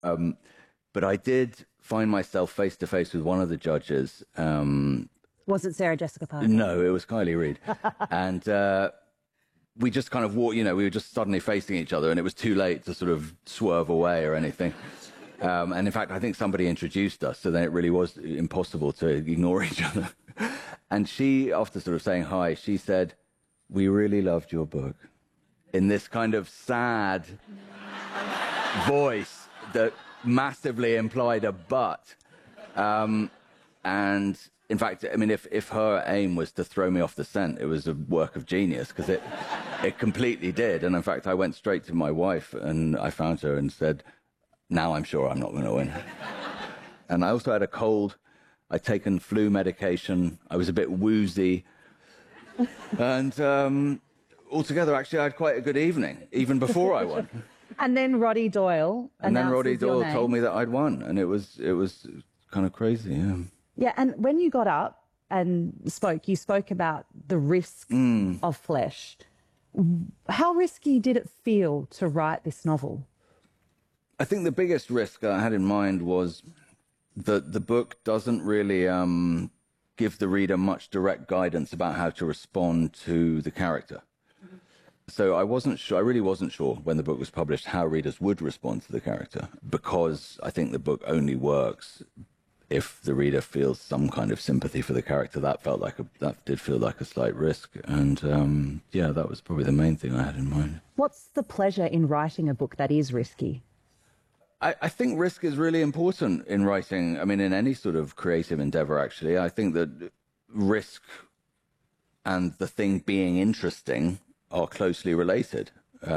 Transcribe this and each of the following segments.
But I did find myself face to face with one of the judges. Was it Sarah Jessica Parker? No, it was Kylie Reid. And we just kind of walked, we were just suddenly facing each other, and it was too late to sort of swerve away or anything. And in fact, I think somebody introduced us, so then it really was impossible to ignore each other. And she, after sort of saying hi, she said, "We really loved your book," in this kind of sad voice that massively implied a but. And in fact, I mean, if her aim was to throw me off the scent, it was a work of genius, because it completely did. And in fact, I went straight to my wife and I found her and said, "Now I'm sure I'm not going to win." And I also had a cold. I'd taken flu medication. I was a bit woozy. And altogether, actually, I had quite a good evening, even before I won. And then Roddy Doyle told me that I'd won, and it was kind of crazy, yeah. Yeah, and when you got up and spoke, you spoke about the risk of Flesh. How risky did it feel to write this novel? I think the biggest risk I had in mind was that the book doesn't really give the reader much direct guidance about how to respond to the character. So I really wasn't sure when the book was published how readers would respond to the character, because I think the book only works if the reader feels some kind of sympathy for the character. That did feel like a slight risk. And yeah, that was probably the main thing I had in mind. What's the pleasure in writing a book that is risky? I think risk is really important in writing. I mean, in any sort of creative endeavor, actually. I think that risk and the thing being interesting are closely related.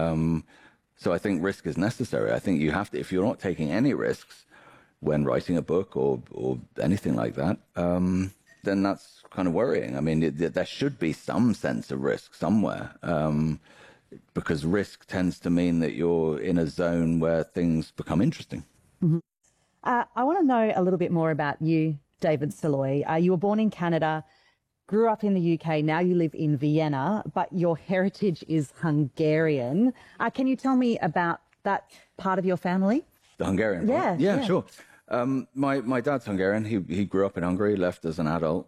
So I think risk is necessary. I think you have to, if you're not taking any risks when writing a book or anything like that, then that's kind of worrying. I mean, there should be some sense of risk somewhere. Because risk tends to mean that you're in a zone where things become interesting. Mm-hmm. I want to know a little bit more about you, David Saloy. You were born in Canada, grew up in the UK, now you live in Vienna, but your heritage is Hungarian. Can you tell me about that part of your family? The Hungarian part? Yeah, sure. My dad's Hungarian. He grew up in Hungary, left as an adult.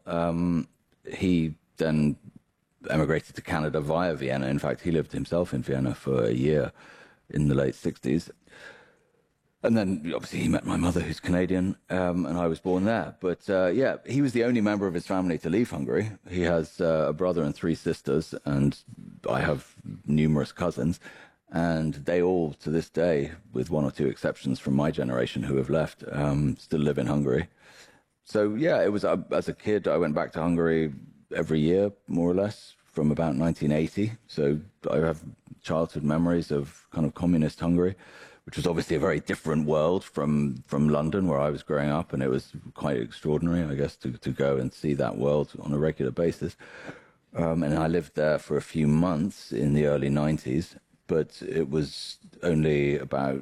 He then emigrated to Canada via Vienna. In fact, he lived himself in Vienna for a year in the late 60s. And then, obviously, he met my mother, who's Canadian, and I was born there. But, yeah, he was the only member of his family to leave Hungary. He has a brother and 3 sisters, and I have numerous cousins. And they all, to this day, with 1 or 2 exceptions from my generation who have left, still live in Hungary. So, yeah, it was, as a kid, I went back to Hungary every year, more or less, from about 1980. So I have childhood memories of kind of communist Hungary, which was obviously a very different world from London, where I was growing up, and it was quite extraordinary, I guess, to go and see that world on a regular basis. And I lived there for a few months in the early 90s, but it was in about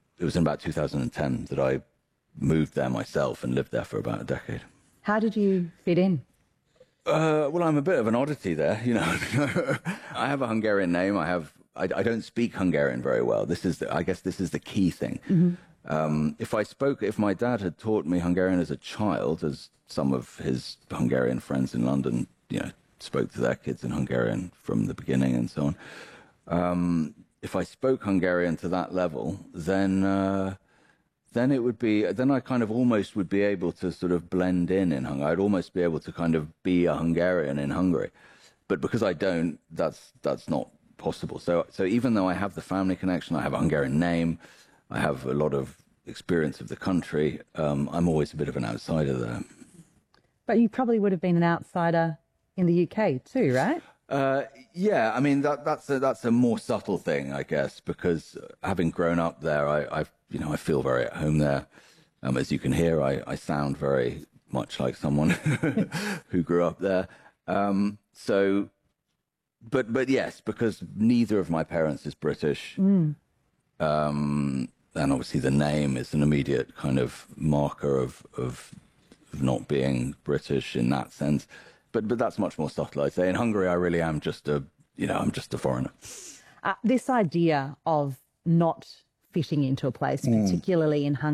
2010 that I moved there myself and lived there for about a decade. How did you fit in? Well, I'm a bit of an oddity there, I have a Hungarian name. I don't speak Hungarian very well. I guess this is the key thing. Mm-hmm. If my dad had taught me Hungarian as a child, as some of his Hungarian friends in London, spoke to their kids in Hungarian from the beginning and so on. If I spoke Hungarian to that level, then I kind of almost would be able to sort of blend in Hungary. I'd almost be able to kind of be a Hungarian in Hungary. But because I don't, that's not possible. So even though I have the family connection, I have a Hungarian name, I have a lot of experience of the country, I'm always a bit of an outsider there. But you probably would have been an outsider in the UK too, right? Yeah, I mean, that's a more subtle thing, I guess, because having grown up there, I feel very at home there. As you can hear, I sound very much like someone who grew up there. But yes, because neither of my parents is British, and obviously the name is an immediate kind of marker of not being British in that sense. But that's much more subtle, I'd say. In Hungary, I really am I'm just a foreigner. This idea of not fitting into a place, particularly in Hungary.